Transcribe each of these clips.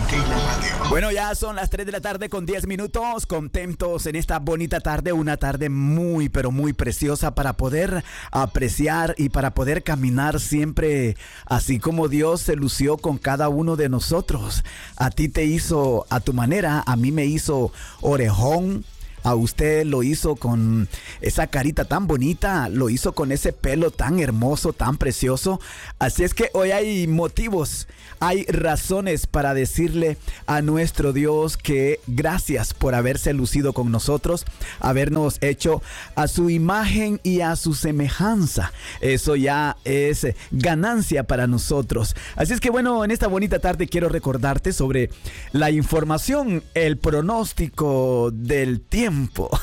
Keila Radio. Bueno, ya son las 3 de la tarde con 10 minutos, contentos en esta bonita tarde, una tarde muy, pero muy preciosa para poder apreciar y para poder caminar siempre así como Dios se lució con cada uno de nosotros. A ti te hizo a tu manera, a mí me hizo orejón. A usted lo hizo con esa carita tan bonita, lo hizo con ese pelo tan hermoso, tan precioso. Así es que hoy hay motivos, hay razones para decirle a nuestro Dios que gracias por haberse lucido con nosotros, habernos hecho a su imagen y a su semejanza. Eso ya es ganancia para nosotros. Así es que bueno, en esta bonita tarde quiero recordarte sobre la información, el pronóstico del tiempo.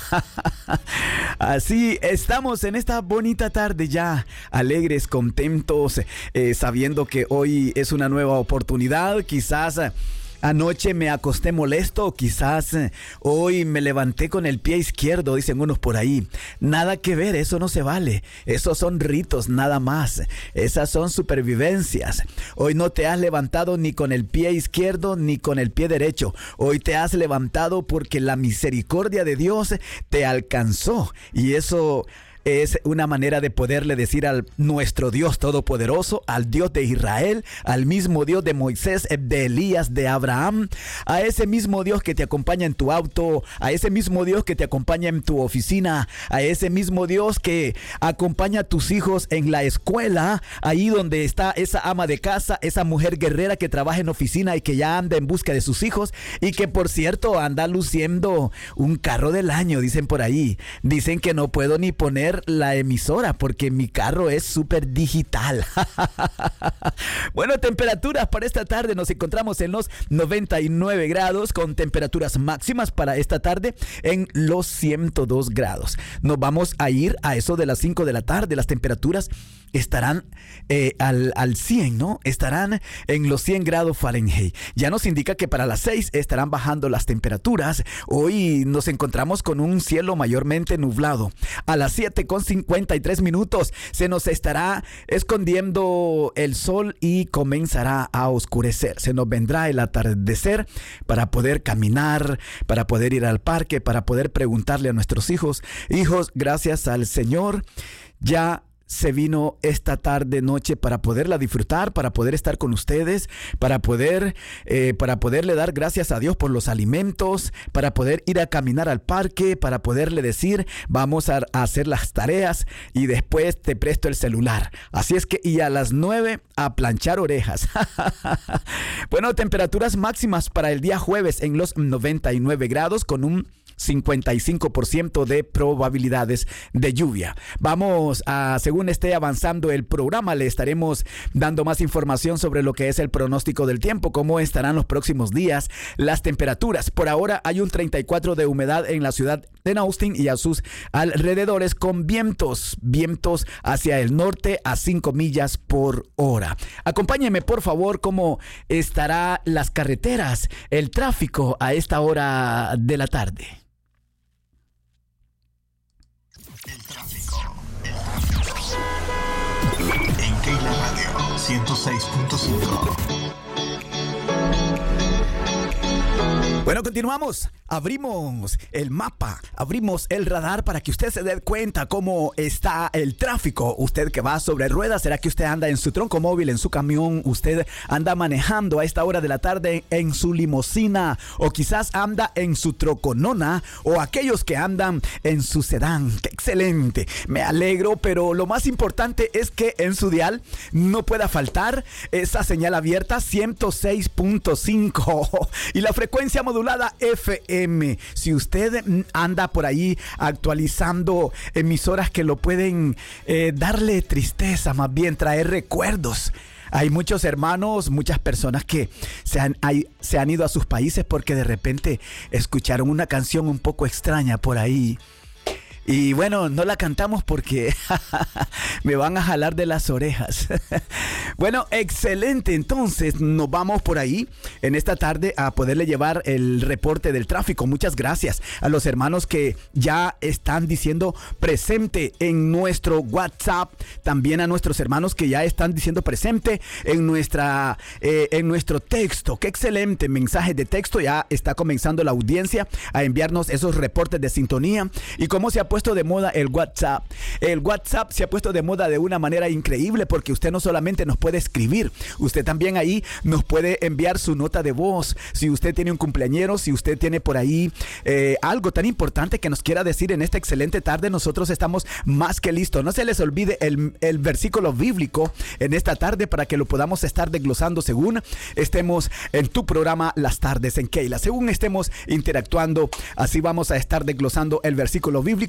Así estamos en esta bonita tarde ya alegres, contentos, sabiendo que hoy es una nueva oportunidad. Quizás anoche me acosté molesto, quizás hoy me levanté con el pie izquierdo, dicen unos por ahí. Nada que ver, eso no se vale. Esos son ritos nada más. Esas son supervivencias. Hoy no te has levantado ni con el pie izquierdo ni con el pie derecho. Hoy te has levantado porque la misericordia de Dios te alcanzó. Y eso es una manera de poderle decir a nuestro Dios todopoderoso, al Dios de Israel, al mismo Dios de Moisés, de Elías, de Abraham, a ese mismo Dios que te acompaña en tu auto, a ese mismo Dios que te acompaña en tu oficina, a ese mismo Dios que acompaña a tus hijos en la escuela, ahí donde está esa ama de casa, esa mujer guerrera que trabaja en oficina y que ya anda en busca de sus hijos y que por cierto anda luciendo un carro del año, dicen por ahí. Dicen que no puedo ni poner la emisora porque mi carro es súper digital. Bueno, temperaturas para esta tarde, nos encontramos en los 99 grados con temperaturas máximas para esta tarde en los 102 grados. Nos vamos a ir a eso de las 5 de la tarde, las temperaturas estarán al 100, ¿no? Estarán en los 100 grados Fahrenheit. Ya nos indica que para las 6 estarán bajando las temperaturas. Hoy nos encontramos con un cielo mayormente nublado. A las 7 con 53 minutos se nos estará escondiendo el sol y comenzará a oscurecer. Se nos vendrá el atardecer para poder caminar, para poder ir al parque, para poder preguntarle a nuestros hijos, gracias al Señor, ya se vino esta tarde noche para poderla disfrutar, para poder estar con ustedes, para poderle dar gracias a Dios por los alimentos, para poder ir a caminar al parque, para poderle decir vamos a hacer las tareas y después te presto el celular. Así es que y a las 9 a planchar orejas. Bueno, temperaturas máximas para el día jueves en los 99 grados con un 55% de probabilidades de lluvia. Vamos a, según esté avanzando el programa, le estaremos dando más información sobre lo que es el pronóstico del tiempo, cómo estarán los próximos días, las temperaturas. Por ahora hay un 34% de humedad en la ciudad de Austin y a sus alrededores con vientos hacia el norte a 5 millas por hora. Acompáñenme por favor cómo estará las carreteras, el tráfico a esta hora de la tarde. El tráfico. En Keila Radio 106.5. Bueno, continuamos. Abrimos el mapa, abrimos el radar para que usted se dé cuenta cómo está el tráfico. Usted que va sobre ruedas, ¿será que usted anda en su troncomóvil, en su camión? ¿Usted anda manejando a esta hora de la tarde en su limusina? ¿O quizás anda en su troconona? ¿O aquellos que andan en su sedán? ¡Qué excelente! Me alegro, pero lo más importante es que en su dial no pueda faltar esa señal abierta 106.5 y la frecuencia modulada FM. Si usted anda por ahí actualizando emisoras que lo pueden darle tristeza, más bien traer recuerdos. Hay muchos hermanos, muchas personas que se han ido a sus países porque de repente escucharon una canción un poco extraña por ahí. Y bueno, no la cantamos porque me van a jalar de las orejas. Bueno, excelente. Entonces nos vamos por ahí en esta tarde a poderle llevar el reporte del tráfico. Muchas gracias a los hermanos que ya están diciendo presente en nuestro WhatsApp. También a nuestros hermanos que ya están diciendo presente en nuestro texto. Qué excelente mensaje de texto. Ya está comenzando la audiencia a enviarnos esos reportes de sintonía. Y cómo se ha puesto de moda el WhatsApp. El WhatsApp se ha puesto de moda de una manera increíble porque usted no solamente nos puede escribir, usted también ahí nos puede enviar su nota de voz. Si usted tiene un cumpleañero, si usted tiene por ahí algo tan importante que nos quiera decir en esta excelente tarde, nosotros estamos más que listos. No se les olvide el versículo bíblico en esta tarde para que lo podamos estar desglosando según estemos en tu programa Las Tardes en Keila. Según estemos interactuando, así vamos a estar desglosando el versículo bíblico